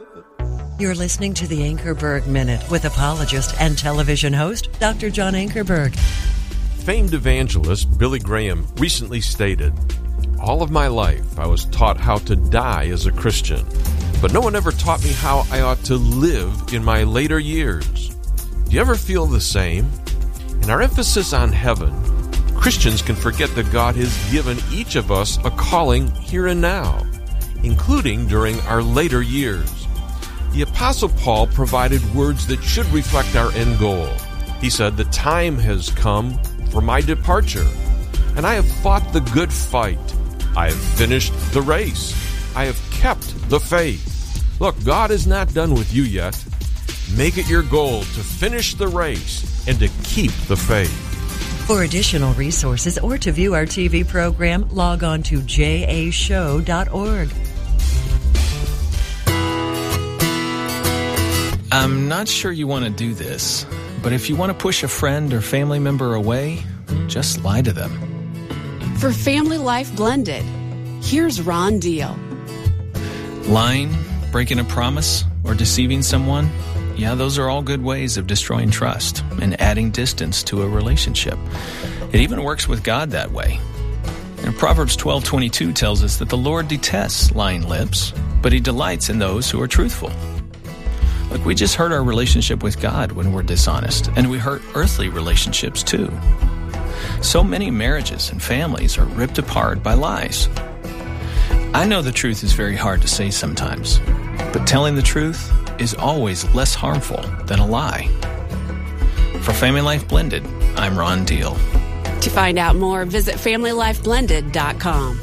You're listening to the Ankerberg Minute with apologist and television host, Dr. John Ankerberg. Famed evangelist Billy Graham recently stated, "All of my life I was taught how to die as a Christian, but no one ever taught me how I ought to live in my later years." Do you ever feel the same? In our emphasis on heaven, Christians can forget that God has given each of us a calling here and now, including during our later years. The Apostle Paul provided words that should reflect our end goal. He said, "The time has come for my departure, and I have fought the good fight. I have finished the race. I have kept the faith." Look, God is not done with you yet. Make it your goal to finish the race and to keep the faith. For additional resources or to view our TV program, log on to jashow.org. I'm not sure you want to do this, but if you want to push a friend or family member away, just lie to them. For Family Life Blended, here's Ron Deal. Lying, breaking a promise, or deceiving someone, yeah, those are all good ways of destroying trust and adding distance to a relationship. It even works with God that way. And Proverbs 12:22 tells us that the Lord detests lying lips, but He delights in those who are truthful. Look, we just hurt our relationship with God when we're dishonest, and we hurt earthly relationships too. So many marriages and families are ripped apart by lies. I know the truth is very hard to say sometimes, but telling the truth is always less harmful than a lie. For Family Life Blended, I'm Ron Deal. To find out more, visit FamilyLifeBlended.com.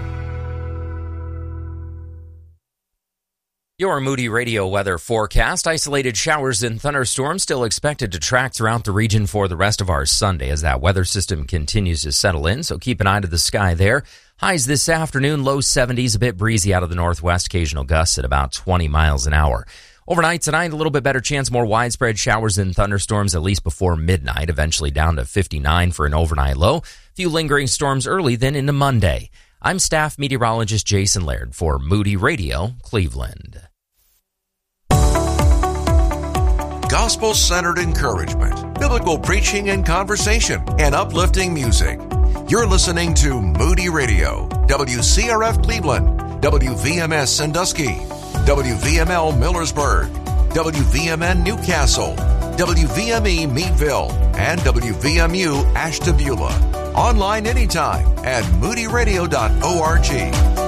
Your Moody Radio weather forecast. Isolated showers and thunderstorms still expected to track throughout the region for the rest of our Sunday as that weather system continues to settle in, so keep an eye to the sky there. Highs this afternoon, low 70s, a bit breezy out of the northwest, occasional gusts at about 20 miles an hour. Overnight tonight, a little bit better chance, more widespread showers and thunderstorms at least before midnight, eventually down to 59 for an overnight low. A few lingering storms early, then into Monday. I'm staff meteorologist Jason Laird for Moody Radio, Cleveland. Gospel-centered encouragement, biblical preaching and conversation, and uplifting music. You're listening to Moody Radio, WCRF Cleveland, WVMS Sandusky, WVML Millersburg, WVMN Newcastle, WVME Meadville, and WVMU Ashtabula. Online anytime at moodyradio.org.